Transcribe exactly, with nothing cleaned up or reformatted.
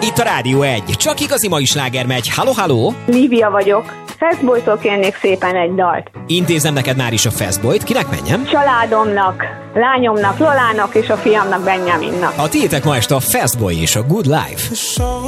Itt a Rádió egy. Csak igazi mai sláger megy. Halló, halló! Lívia vagyok. Fastboytól kérnék szépen egy dalt. Intézem neked már is a Fastboyt. Kinek menjem? Családomnak, lányomnak, Lolának és a fiamnak, Benjaminnak. A tiétek ma este a Fastboy és a Good Life.